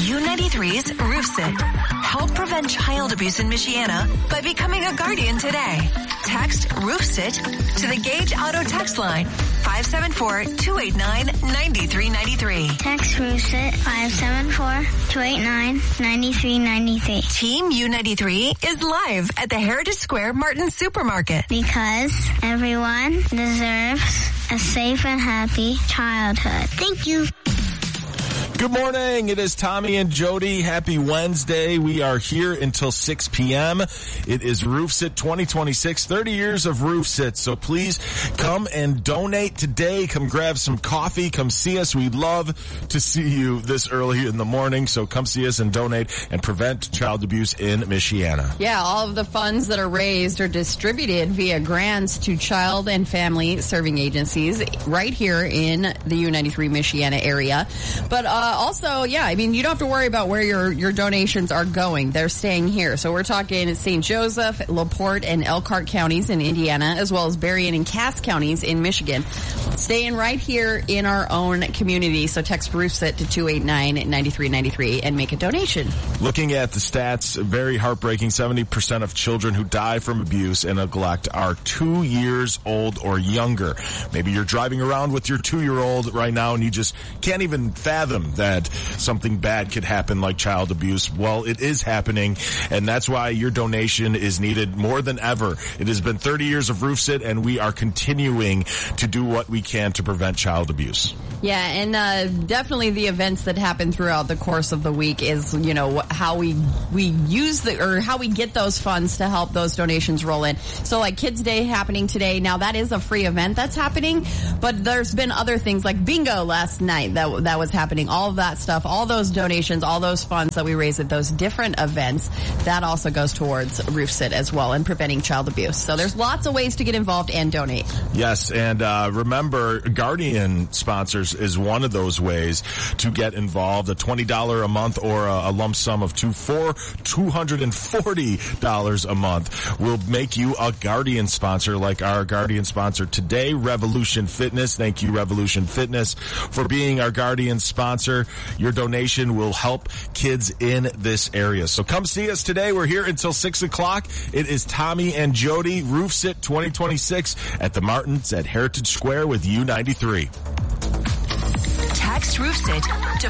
U93's Roof Sit. Help prevent child abuse in Michiana by becoming a guardian today. Text Roof Sit to the Gage Auto text line 574-289-9393. Text Roof Sit 574-289-9393. Team U93 is live at the Heritage Square Martin Supermarket. Because everyone deserves a safe and happy childhood. Thank you. Good morning. It is Tommy and Jody. Happy Wednesday. We are here until 6 p.m. It is Roof Sit 2026, 30 years of Roof Sit. So please come and donate today. Come grab some coffee. Come see us. We'd love to see you this early in the morning. So come see us and donate and prevent child abuse in Michiana. Yeah, all of the funds that are raised are distributed via grants to child and family serving agencies right here in the U93 Michiana area. But also, yeah, I mean, you don't have to worry about where your donations are going. They're staying here. So we're talking St. Joseph, LaPorte, and Elkhart counties in Indiana, as well as Berrien and Cass counties in Michigan. Staying right here in our own community. So text RoofSit to 289-9393 and make a donation. Looking at the stats, very heartbreaking. 70% of children who die from abuse and neglect are 2 years old or younger. Maybe you're driving around with your 2-year-old right now and you just can't even fathom that something bad could happen like child abuse. Well, it is happening, and that's why your donation is needed more than ever. It has been 30 years of Roof Sit, and we are continuing to do what we can to prevent child abuse. Yeah, and definitely the events that happen throughout the course of the week is, you know, how we use how we get those funds to help those donations roll in. So like Kids Day happening today. Now that is a free event that's happening, but there's been other things like bingo last night that was happening. All of that stuff, all those donations, all those funds that we raise at those different events, that also goes towards Roof Sit as well and preventing child abuse. So there's lots of ways to get involved and donate. Yes, and remember, Guardian Sponsors is one of those ways to get involved. A $20 a month or a lump sum of $240 a month will make you a Guardian sponsor, like our Guardian sponsor today, Revolution Fitness. Thank you, Revolution Fitness, for being our Guardian sponsor. Your donation will help kids in this area. So come see us today. We're here until 6 o'clock. It is Tommy and Jody, Roof Sit 2026 at the Martins at Heritage Square with U93. Text Roof Sit to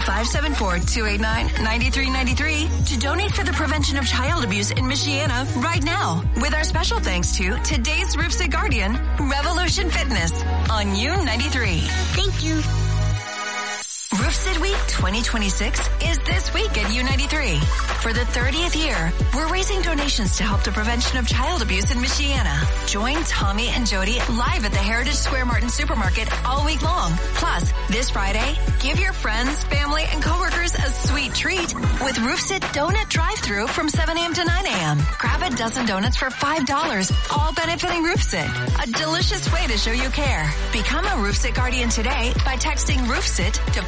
574-289-9393 to donate for the prevention of child abuse in Michiana right now. With our special thanks to today's Roof Sit Guardian, Revolution Fitness on U93. Thank you. Roof Sit Week 2026 is this week at U93. For the 30th year, we're raising donations to help the prevention of child abuse in Michiana. Join Tommy and Jody live at the Heritage Square Martin Supermarket all week long. Plus, this Friday, give your friends, family, and coworkers a sweet treat with Roof Sit Donut Drive-Thru from 7 a.m. to 9 a.m. Grab a dozen donuts for $5, all benefiting Roof Sit. A delicious way to show you care. Become a Roof Sit Guardian today by texting Roof Sit to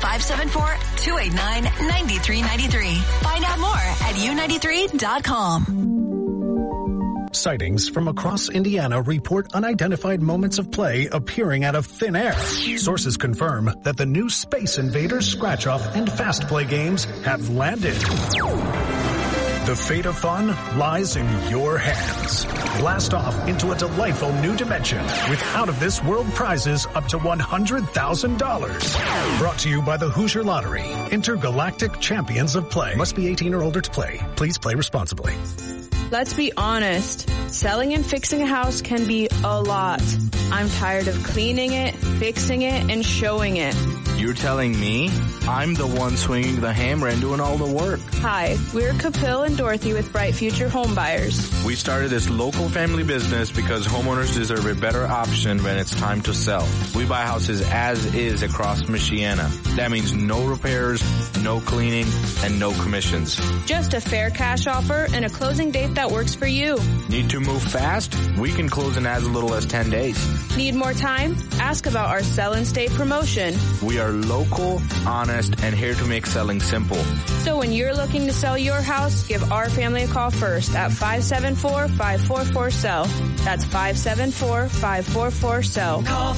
574-289-9393. Find out more at u93.com. Sightings from across Indiana report unidentified moments of play appearing out of thin air. Sources confirm that the new Space Invaders Scratch-Off and Fast Play games have landed. The fate of fun lies in your hands. Blast off into a delightful new dimension with out-of-this-world prizes up to $100,000. Brought to you by the Hoosier Lottery. Intergalactic Champions of Play. Must be 18 or older to play. Please play responsibly. Let's be honest. Selling and fixing a house can be a lot. I'm tired of cleaning it, fixing it, and showing it. You're telling me? I'm the one swinging the hammer and doing all the work. Hi, we're Kapil and Dorothy with Bright Future Home Buyers. We started this local family business because homeowners deserve a better option when it's time to sell. We buy houses as is across Michiana. That means no repairs, no cleaning, and no commissions. Just a fair cash offer and a closing date that works for you. Need to move fast? We can close in as little as 10 days. Need more time? Ask about our Sell and Stay promotion. We are local, honest, and here to make selling simple. So when you're looking to sell your house, give our family a call first at 574-544-SELL. That's 574-544-SELL. Call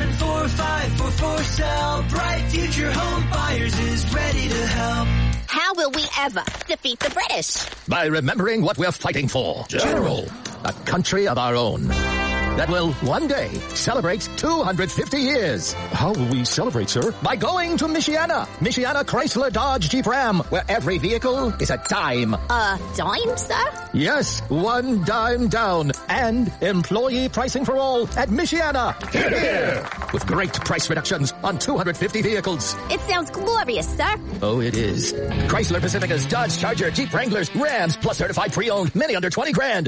574-544-SELL. Bright Future Home Buyers is ready to help. How will we ever defeat the British? By remembering what we're fighting for. General. A country of our own. That will one day celebrate 250 years. How will we celebrate, sir? By going to Michiana. Michiana Chrysler Dodge Jeep Ram, where every vehicle is a dime. A dime, sir? Yes, one dime down. And employee pricing for all at Michiana. Here. With great price reductions on 250 vehicles. It sounds glorious, sir. Oh, it is. Chrysler Pacificas, Dodge Charger, Jeep Wranglers, Rams, plus certified pre-owned, many under 20 grand.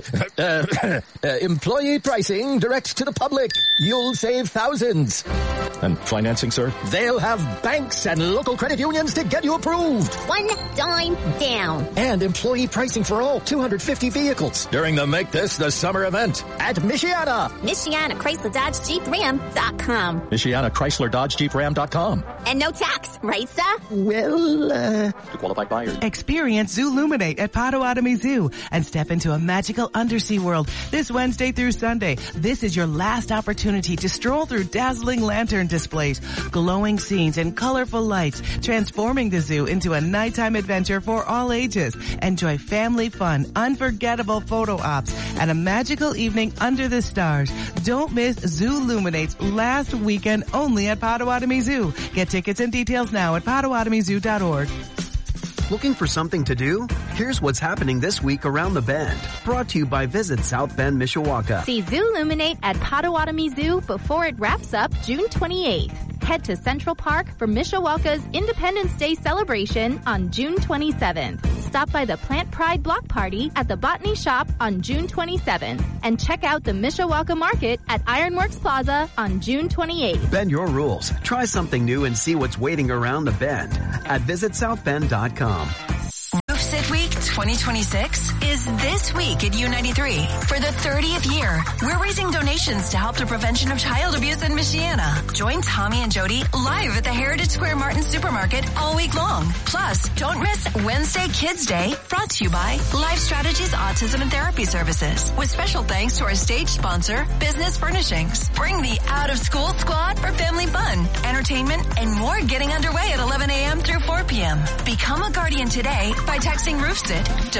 Employee pricing direct to the public. You'll save thousands. And financing, sir? They'll have banks and local credit unions to get you approved. One dime down. And employee pricing for all 250 vehicles during the Make This the Summer event at Michiana. Michiana Chrysler Dodge Jeep Ram.com. Michiana Chrysler Dodge Jeep Ram.com. And no tax, right, sir? Well, to qualified buyers. Experience Zooluminate at Potawatomi Zoo and step into a magical undersea world this Wednesday through Sunday. This is your last opportunity to stroll through dazzling lantern displays, glowing scenes, and colorful lights, transforming the zoo into a nighttime adventure for all ages. Enjoy family fun, unforgettable photo ops, and a magical evening under the stars. Don't miss Zooluminate's last weekend only at Potawatomi Zoo. Get tickets and details now at PotawatomiZoo.org. Looking for something to do? Here's what's happening this week around the Bend. Brought to you by Visit South Bend, Mishawaka. See Zooluminate at Potawatomi Zoo before it wraps up June 28th. Head to Central Park for Mishawaka's Independence Day celebration on June 27th. Stop by the Plant Pride Block Party at the Botany Shop on June 27th. And check out the Mishawaka Market at Ironworks Plaza on June 28th. Bend your rules. Try something new and see what's waiting around the Bend at visitsouthbend.com. Roofsit Week 2026 is this week at U93. For the 30th year, we're raising donations to help the prevention of child abuse in Michiana. Join Tommy and Jody live at the Heritage Square Martin Supermarket all week long. Plus, don't miss Wednesday Kids Day, brought to you by Life Strategies Autism and Therapy Services. With special thanks to our stage sponsor, Business Furnishings. Bring the out-of-school squad for family fun, entertainment, and more getting underway at 11 a.m. through 4 p.m. Become a guardian today by texting RoofSit to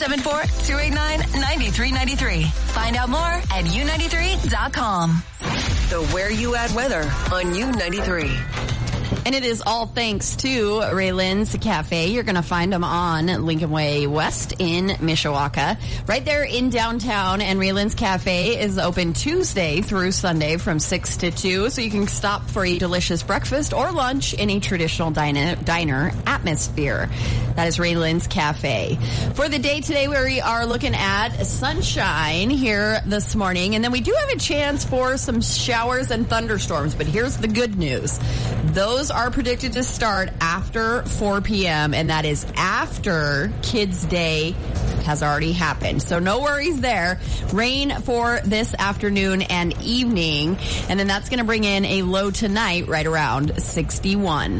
574-289-9393. Find out more at U93.com. The Where You At weather on U93. And it is all thanks to Raylan's Cafe. You're going to find them on Lincoln Way West in Mishawaka. Right there in downtown. And Raylan's Cafe is open Tuesday through Sunday from 6 to 2. So you can stop for a delicious breakfast or lunch in a traditional diner atmosphere. That is Raylan's Cafe. For the day today, we are looking at sunshine here this morning. And then we do have a chance for some showers and thunderstorms. But here's the good news. Those are predicted to start after 4 p.m. and that is after Kids Day has already happened. So no worries there. Rain for this afternoon and evening, and then that's going to bring in a low tonight right around 61.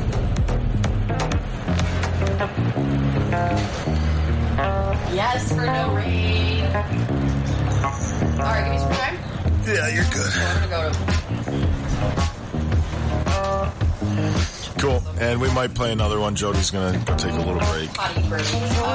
Yes, for no rain. All right, give me some time. Yeah, you're good. So I'm going to go to... Cool. And we might play another one. Jody's going to take a little break. Potty break.